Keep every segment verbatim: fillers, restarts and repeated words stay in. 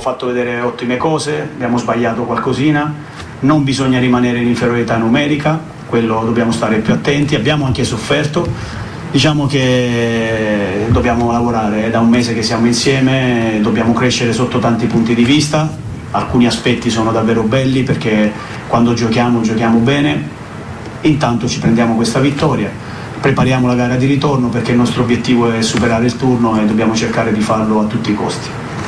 fatto vedere ottime cose, abbiamo sbagliato qualcosina, non bisogna rimanere in inferiorità numerica, quello dobbiamo stare più attenti, abbiamo anche sofferto, diciamo che dobbiamo lavorare, è da un mese che siamo insieme, dobbiamo crescere sotto tanti punti di vista, alcuni aspetti sono davvero belli perché quando giochiamo giochiamo bene, intanto ci prendiamo questa vittoria. Prepariamo la gara di ritorno perché il nostro obiettivo è superare il turno e dobbiamo cercare di farlo a tutti i costi.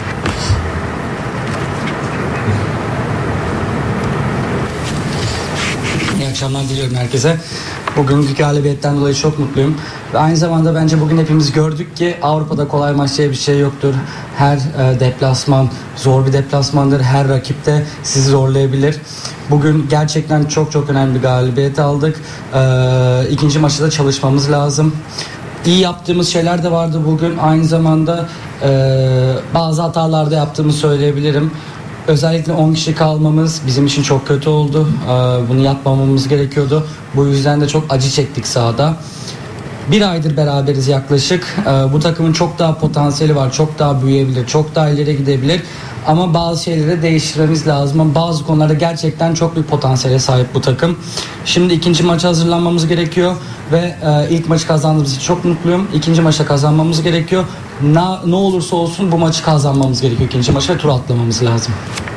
İyi akşamlar diliyorum herkese. Bugünkü galibiyetten dolayı çok mutluyum. Ve aynı zamanda bence bugün hepimiz gördük ki Avrupa'da kolay maç diye bir şey yoktur. Her e, deplasman zor bir deplasmandır. Her rakip de sizi zorlayabilir. Bugün gerçekten çok çok önemli bir galibiyet aldık. E, ikinci maçta da çalışmamız lazım. İyi yaptığımız şeyler de vardı bugün. Aynı zamanda e, bazı hatalarda yaptığımı söyleyebilirim. Özellikle on kişi kalmamız bizim için çok kötü oldu. Bunu yapmamamız gerekiyordu. Bu yüzden de çok acı çektik sahada. Bir aydır beraberiz yaklaşık. Bu takımın çok daha potansiyeli var. Çok daha büyüyebilir. Çok daha ileri gidebilir. Ama bazı şeyleri değiştirmemiz lazım. Ama bazı konularda gerçekten çok büyük potansiyele sahip bu takım. Şimdi ikinci maça hazırlanmamız gerekiyor. Ve ilk maçı kazandığımız için çok mutluyum. İkinci maça kazanmamız gerekiyor. Ne, ne olursa olsun bu maçı kazanmamız gerekiyor. İkinci maça tur atlamamız lazım.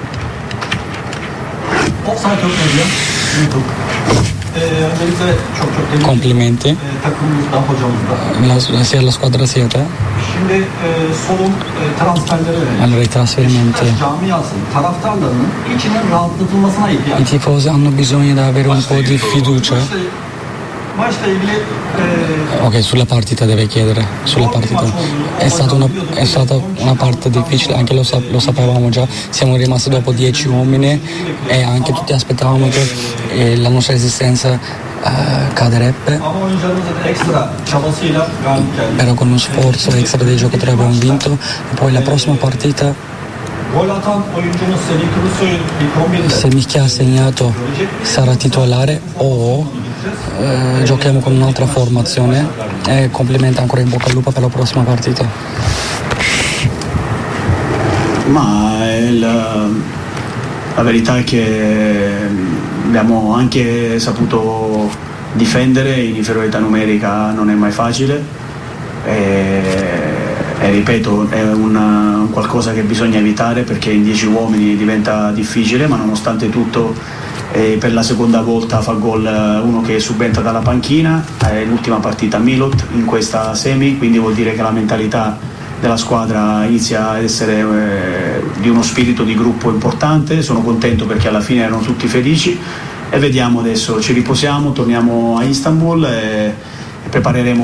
Sana çok geliyor. Ee, öncelikle çok çok tebrik Complimenti. Ee, takımımızda, hocamızda. La, sia la squadra sia te. Şimdi e, sorun e, transferlere verelim. Allora i trasferimenti. Beşiktaş camiasının, taraftarlarının içinin rahatlatılmasına ihtiyaç. I tifosi hanno bisogno di avere un po' di fiducia. Maçla ilgili e, Ok, sulla partita deve chiedere. Sulla partita. È stata una, è stata una parte difficile, anche lo, sap- lo sapevamo già. Siamo rimasti dopo dieci uomini e anche tutti aspettavamo che eh, la nostra esistenza eh, caderebbe. ama oyuncularımızın ekstra çabasıyla galip geldi. Però con uno sforzo extra dei giocatori abbiamo vinto. E poi la prossima partita, Gol atan oyuncumuz Semih Kılıçsoy'un ilk on birinde. Semih che ha segnato sarà titolare o eh, giochiamo con un'altra formazione. E complimenti ancora, in bocca al lupo per la prossima partita. Ma il, la verità è che abbiamo anche saputo difendere in inferiorità numerica, non è mai facile e, e ripeto è una, un qualcosa che bisogna evitare perché in dieci uomini diventa difficile, ma nonostante tutto eh, per la seconda volta fa gol uno che subentra dalla panchina, è l'ultima partita Milot in questa semi, quindi vuol dire che la mentalità della squadra inizia ad essere eh, di uno spirito di gruppo importante. Sono contento perché alla fine erano tutti felici e vediamo adesso, ci riposiamo, torniamo a Istanbul e prepareremo